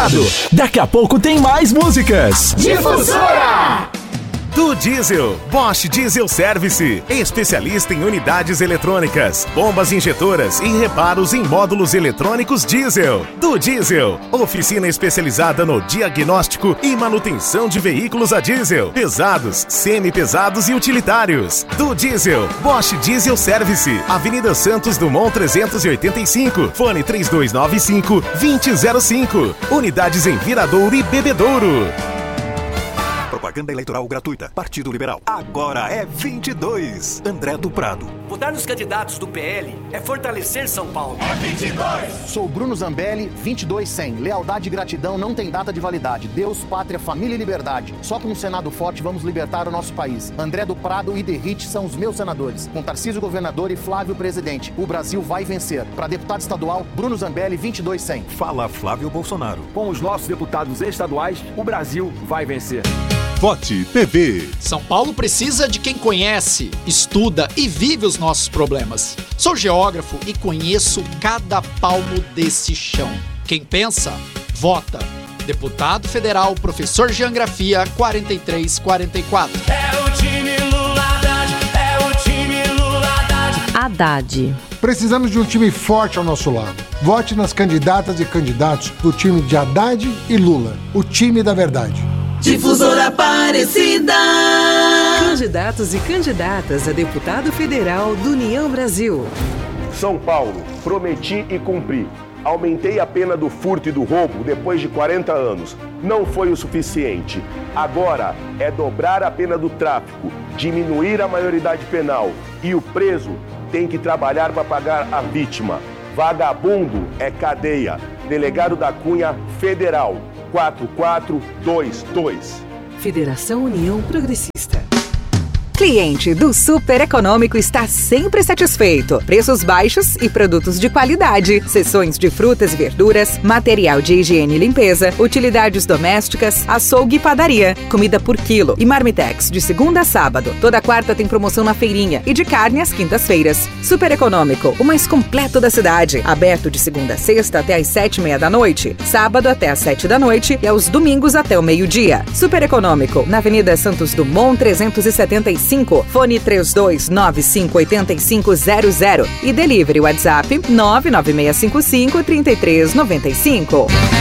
Daqui a pouco tem mais músicas. Difusora! Do Diesel, Bosch Diesel Service, especialista em unidades eletrônicas, bombas injetoras e reparos em módulos eletrônicos diesel. Do Diesel, oficina especializada no diagnóstico e manutenção de veículos a diesel, pesados, semi-pesados e utilitários. Do Diesel, Bosch Diesel Service, Avenida Santos Dumont 385, fone 3295-2005, unidades em Viradouro e Bebedouro. Propaganda eleitoral gratuita. Partido Liberal. Agora é 22. André do Prado. Votar nos candidatos do PL é fortalecer São Paulo. É 22. Sou Bruno Zambelli, 22-100. Lealdade e gratidão não tem data de validade. Deus, pátria, família e liberdade. Só com um Senado forte vamos libertar o nosso país. André do Prado e Derrite são os meus senadores. Com Tarcísio governador e Flávio presidente. O Brasil vai vencer. Para deputado estadual, Bruno Zambelli, 22-100. Fala Flávio Bolsonaro. Com os nossos deputados estaduais, o Brasil vai vencer. Vote PV. São Paulo precisa de quem conhece, estuda e vive os nossos problemas. Sou geógrafo e conheço cada palmo desse chão. Quem pensa, vota. Deputado Federal, professor Geografia, 4344. É o time Lula Haddad, é o time Lula Haddad. Haddad. Precisamos de um time forte ao nosso lado. Vote nas candidatas e candidatos do time de Haddad e Lula, o time da verdade. Difusora Aparecida. Candidatos e candidatas a deputado federal do União Brasil. São Paulo, prometi e cumpri. Aumentei a pena do furto e do roubo depois de 40 anos. Não foi o suficiente. Agora é dobrar a pena do tráfico, diminuir a maioridade penal. E o preso tem que trabalhar para pagar a vítima. Vagabundo é cadeia. Delegado da Cunha Federal. 4422. Federação União Progressista. Cliente do Super Econômico está sempre satisfeito. Preços baixos e produtos de qualidade. Seções de frutas e verduras, material de higiene e limpeza, utilidades domésticas, açougue e padaria, comida por quilo e marmitex de segunda a sábado. Toda quarta tem promoção na feirinha e de carne às quintas-feiras. Super Econômico, o mais completo da cidade. Aberto de segunda a sexta até às 7h30 da noite, sábado até às 7 da noite e aos domingos até o meio-dia. Super Econômico, na Avenida Santos Dumont 375. Fone 3295-8500 e delivery WhatsApp 99655-3395.